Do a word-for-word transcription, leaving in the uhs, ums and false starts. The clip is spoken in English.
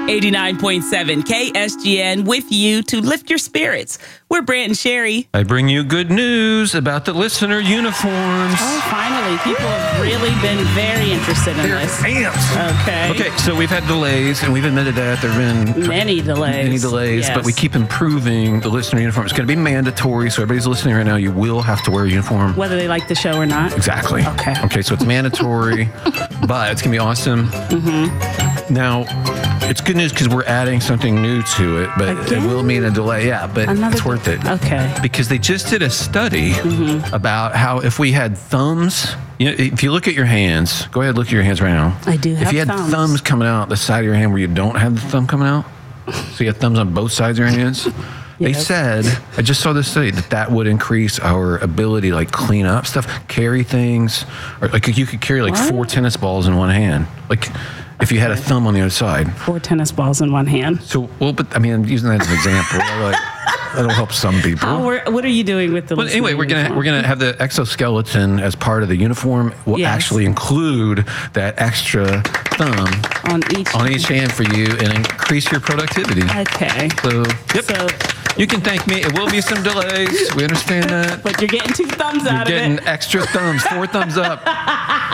eighty-nine point seven K S G N with you to lift your spirits. We're Brant and Sherry. I bring you good news about the listener uniforms. Oh, finally. People have really been very interested in They're this. ants. Okay. Okay, so we've had delays, and we've admitted that. There have been Many delays. Many delays, Yes. but we keep improving the listener uniform. It's going to be mandatory, so everybody's listening right now, you will have to wear a uniform. Whether they like the show or not. Exactly. Okay. Okay, so it's mandatory, but it's going to be awesome. Mm-hmm. Now, it's good news because we're adding something new to it, but Again? it will mean a delay. Yeah, but Another it's worth it. Okay. Because they just did a study Mm-hmm. about how if we had thumbs, you know, if you look at your hands, go ahead, look at your hands right now. I do If have you had thumbs. thumbs coming out the side of your hand where you don't have the thumb coming out, so you have thumbs on both sides of your hands. They Yes. said, I just saw this study, that that would increase our ability to like clean up stuff, carry things, or like you could carry like What? four tennis balls in one hand. Like if you had a thumb on the other side. Four tennis balls in one hand. So, well, but I mean, I'm using that as an example. Like, that'll help some people. How, we're- what are you doing with the But anyway, listener we're gonna uniform? we're gonna have the exoskeleton as part of the uniform. Will Yes. actually include that extra thumb on each. on each hand for you and increase your productivity. Okay. So, yep. So, You can thank me. It will be some delays. We understand that. but you're getting two thumbs You're out of getting it. extra thumbs, four thumbs up.